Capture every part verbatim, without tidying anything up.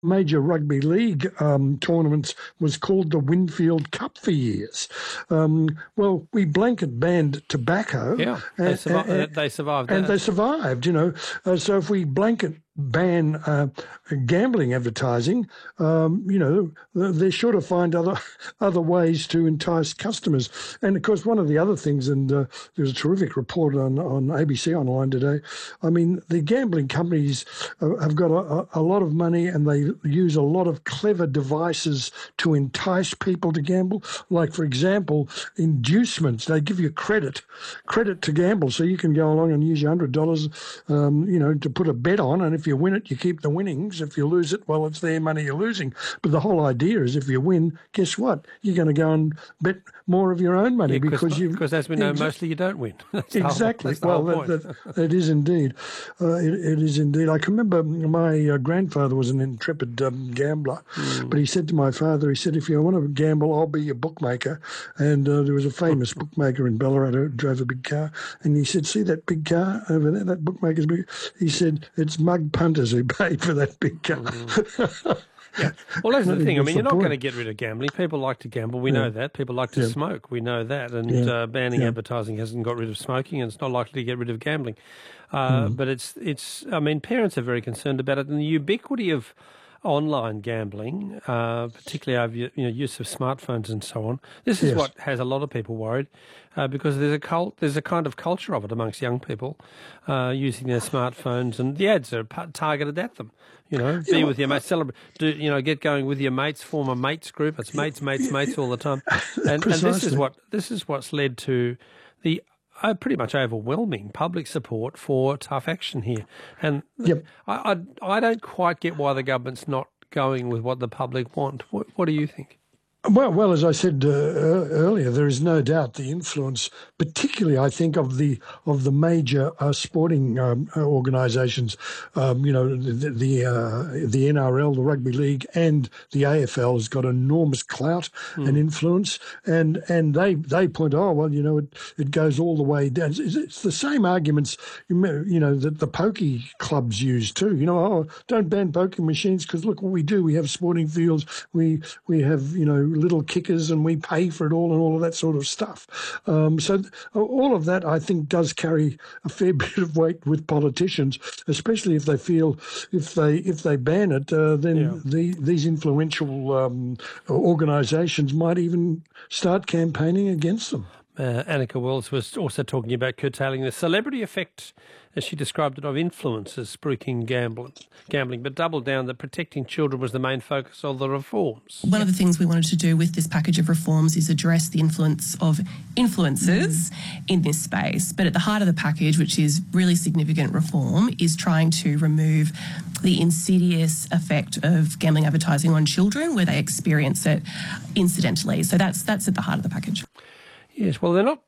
major rugby league um, tournaments was called the Winfield Cup for years. Um, well, we blanket banned tobacco. Yeah, they, and, survi- and, they survived and that. they survived, you know. Uh, so if we blanket ban uh, gambling advertising, um, you know, they're sure to find other other ways to entice customers. And of course, one of the other things, and uh, there's a terrific report on, on A B C Online today. I mean, the gambling companies uh, have got a, a lot of money, and they use a lot of clever devices to entice people to gamble. Like, for example, inducements. They give you credit, credit to gamble, so you can go along and use your hundred dollars, um, you know, to put a bet on, and if you win it, you keep the winnings. If you lose it, well, it's their money you're losing. But the whole idea is if you win, guess what? You're going to go and bet more of your own money Yeah, because you because as we know, exa- mostly you don't win. That's exactly. The whole, well, that's the that, whole point. that, it is indeed. Uh, it, it is indeed. I can remember my uh, grandfather was an intrepid um, gambler, Mm. but he said to my father, he said, if you want to gamble, I'll be your bookmaker. And uh, there was a famous bookmaker in Ballarat who drove a big car. And he said, see that big car over there, that bookmaker's big? He said, it's mug punters who paid for that big car. Mm. Yeah. Well, that's the thing. I mean, you're not going to get rid of gambling. People like to gamble. We yeah. know that. People like to yeah. smoke. We know that. And yeah. uh, banning yeah. advertising hasn't got rid of smoking, and it's not likely to get rid of gambling. Uh, mm. But it's, it's. I mean, parents are very concerned about it. And the ubiquity of online gambling, uh, particularly over you know, use of smartphones and so on. This is yes. what has a lot of people worried, uh, because there's a cult, there's a kind of culture of it amongst young people, uh, using their smartphones, and the ads are targeted at them. You know, be yeah, with your mates, celebrate, do, you know, get going with your mates, form a mates group. It's mates, mates, yeah, mates all the time, and, and this is what this is what's led to the uh, pretty much overwhelming public support for tough action here. And yep. I, I I don't quite get why the government's not going with what the public want. What, what do you think? Well, well, as I said uh, earlier, there is no doubt the influence, particularly, I think, of the of the major uh, sporting um, organisations. Um, you know, the the, uh, the N R L, the Rugby League, and the A F L has got enormous clout mm. and influence, and and they they point, oh well, you know, it, it goes all the way down. It's, it's the same arguments, you know, that the pokey clubs use too. You know, oh, don't ban poker machines because look what we do. We have sporting fields. We we have you know. little kickers and we pay for it all and all of that sort of stuff. Um, so all of that, I think, does carry a fair bit of weight with politicians, especially if they feel if they if they ban it, uh, then yeah. the, these influential um, organisations might even start campaigning against them. Uh, Annika Wells was also talking about curtailing the celebrity effect, as she described it, of influencers spruiking gambling, gambling, but doubled down that protecting children was the main focus of the reforms. One of the things we wanted to do with this package of reforms is address the influence of influencers mm. in this space. But at the heart of the package, which is really significant reform, is trying to remove the insidious effect of gambling advertising on children where they experience it incidentally. So that's that's at the heart of the package. Yes, well, they're not.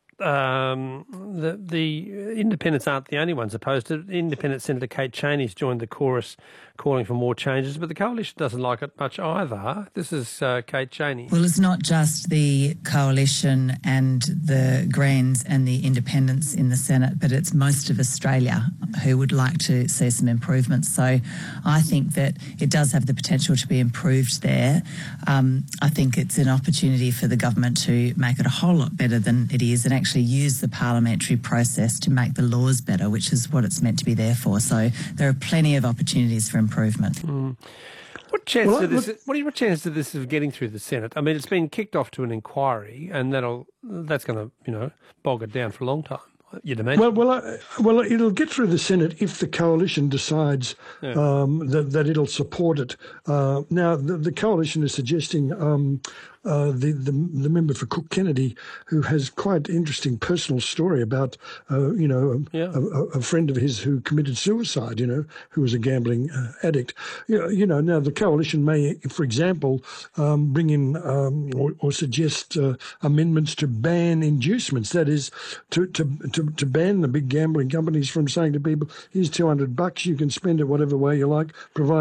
Um, the the independents aren't the only ones opposed to it. Independent Senator Kate Chaney's joined the chorus calling for more changes, but the coalition doesn't like it much either. This is uh, Kate Chaney. Well, it's not just the coalition and the Greens and the independents in the Senate, but it's most of Australia who would like to see some improvements. So I think that it does have the potential to be improved there. Um, I think it's an opportunity for the government to make it a whole lot better than it is and actually use the parliamentary process to make the laws better, which is what it's meant to be there for. So there are plenty of opportunities for improvement. Mm. What chance well, did this? What, what chance did this of getting through the Senate? I mean, it's been kicked off to an inquiry, and that'll that's going to you know bog it down for a long time. You'd imagine. Well, well, uh, well, it'll get through the Senate if the coalition decides yeah. um, that that it'll support it. Uh, now, the, the coalition is suggesting. Um, Uh, the, the the member for Cook Kennedy, who has quite interesting personal story about, uh, you know, yeah. a, a, a friend of his who committed suicide, you know, who was a gambling uh, addict. You know, you know, now the coalition may, for example, um, bring in um, or, or suggest uh, amendments to ban inducements. That is, to, to to to ban the big gambling companies from saying to people, "Here's two hundred bucks, you can spend it whatever way you like, providing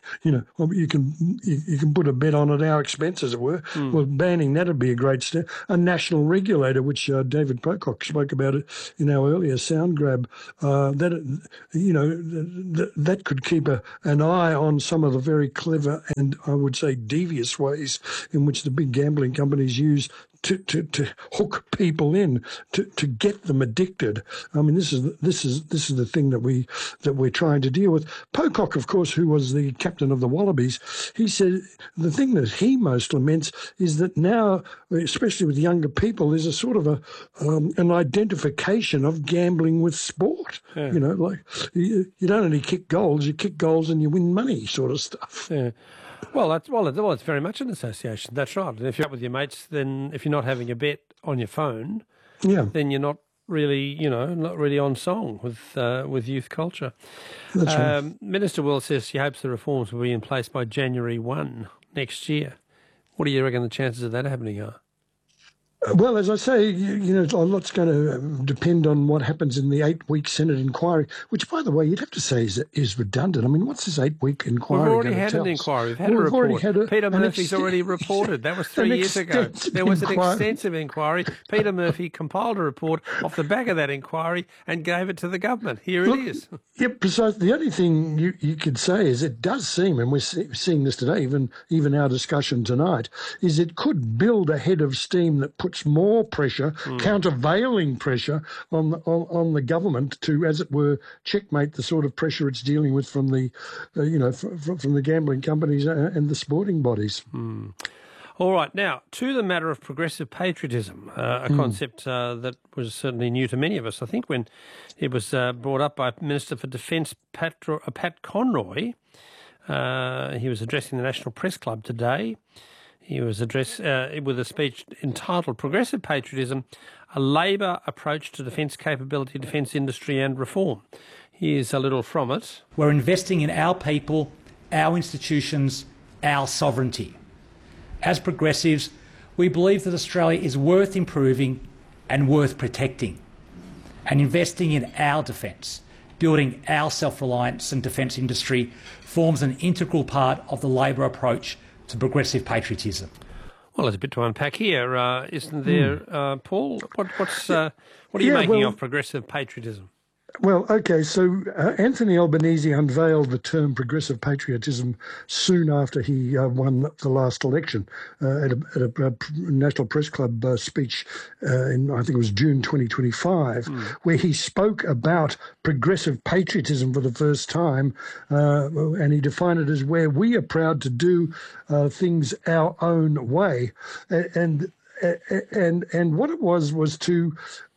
you know, well, you can you, you can put a bet on at our expense, as it were. Mm. Well, banning that would be a great step. A national regulator, which uh, David Pocock spoke about it in our earlier sound grab, uh, that you know th- that could keep a, an eye on some of the very clever and I would say devious ways in which the big gambling companies use To, to, to hook people in, to, to get them addicted. I mean, this is this is this is the thing that we that we're trying to deal with. Pocock, of course, who was the captain of the Wallabies, he said the thing that he most laments is that now, especially with younger people, there's a sort of a um, an identification of gambling with sport. Yeah. You know, like you, you don't only kick goals, you kick goals and you win money, sort of stuff. Yeah. Well, that's well, it's, well, it's very much an association. That's right. And if you're out with your mates, then if you're not having a bet on your phone, yeah, then you're not really, you know, not really on song with uh, with youth culture. That's right. Um, Minister Wills says she hopes the reforms will be in place by January first next year. What do you reckon the chances of that happening are? Well, as I say, you, you know, a lot's going to depend on what happens in the eight-week Senate inquiry, which, by the way, you'd have to say is, is redundant. I mean, what's this eight-week inquiry? We've already going had to tell an us? inquiry. We've had well, a we've report. Had a, Peter Murphy's ext- already reported. That was three years ago. There was an inquiry. extensive inquiry. Peter Murphy compiled a report off the back of that inquiry and gave it to the government. Here Look, it is. Yeah, precisely. The only thing you, you could say is it does seem, and we're see, seeing this today, even even our discussion tonight, is it could build a head of steam that puts more pressure, mm. countervailing pressure on the, on, on the government to, as it were, checkmate the sort of pressure it's dealing with from the, uh, you know, from, from the gambling companies and the sporting bodies. Mm. All right, now, to the matter of progressive patriotism, uh, a mm. concept uh, that was certainly new to many of us. I think when it was uh, brought up by Minister for Defence Pat, uh, Pat Conroy, uh, he was addressing the National Press Club today. He was addressed uh, with a speech entitled Progressive Patriotism, a Labor Approach to Defence Capability, Defence Industry and Reform. Here's a little from it. We're investing in our people, our institutions, our sovereignty. As progressives, we believe that Australia is worth improving and worth protecting, and investing in our defence, building our self-reliance and defence industry forms an integral part of the Labor approach to progressive patriotism. Well, there's a bit to unpack here, uh, isn't there, mm. uh, Paul? What, what's uh, what are you yeah, making well, of progressive patriotism? Well, okay, so uh, Anthony Albanese unveiled the term progressive patriotism soon after he uh, won the last election uh, at a, at a, a National Press Club uh, speech uh, in, I think it was June twenty twenty-five, mm. where he spoke about progressive patriotism for the first time, uh, and he defined it as where we are proud to do uh, things our own way. And, and, and what it was was to,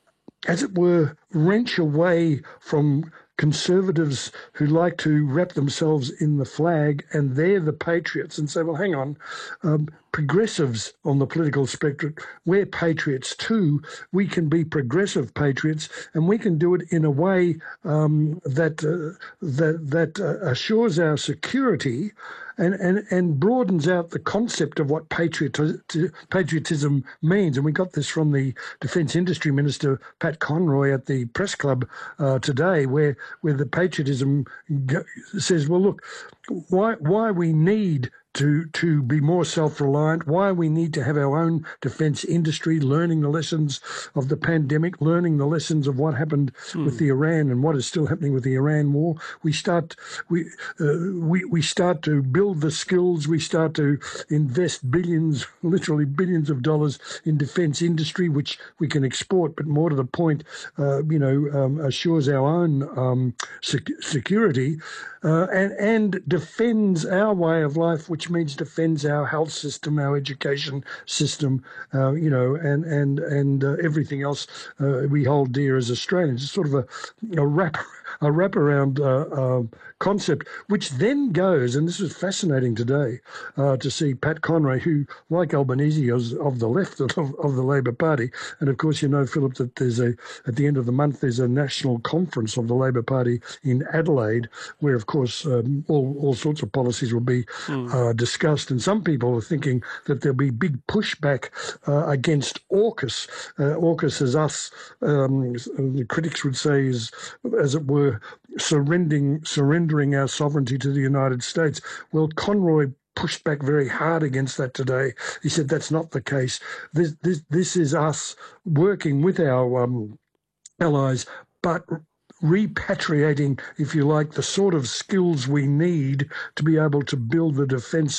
as it were, wrench away from conservatives who like to wrap themselves in the flag and they're the patriots and say, well, hang on, um, progressives on the political spectrum, we're patriots too. We can be progressive patriots and we can do it in a way um, that, uh, that, that uh, assures our security and, and, and broadens out the concept of what patriot, patriotism means. And we got this from the Defence Industry Minister, Pat Conroy, at the Press Club uh, today, where, where the patriotism go, says, well, look, why, why we need to to be more self-reliant, why we need to have our own defence industry, learning the lessons of the pandemic, learning the lessons of what happened mm. with the Iran and what is still happening with the Iran war. We start we uh, we we start to build the skills. We start to invest billions, literally billions of dollars in defence industry, which we can export, but more to the point, uh, you know, um, assures our own um, sec- security. Uh, and, and defends our way of life, which means defends our health system, our education system, uh, you know, and and and uh, everything else uh, we hold dear as Australians. It's sort of a, a wrap a wraparound uh, uh, concept, which then goes, and this was fascinating today uh, to see Pat Conroy, who, like Albanese, is of the left of, of the Labor Party, and of course you know, Philip, that there's a at the end of the month there's a national conference of the Labor Party in Adelaide, where of course um, all all sorts of policies will be mm. uh, discussed, and some people are thinking that there'll be big pushback uh, against AUKUS. Uh, AUKUS is us, um, the critics would say, is, as it were, surrendering surrendering our sovereignty to the United States. Well, Conroy pushed back very hard against that today. He said that's not the case. This this this is us working with our um, allies, but repatriating, if you like, the sort of skills we need to be able to build the defence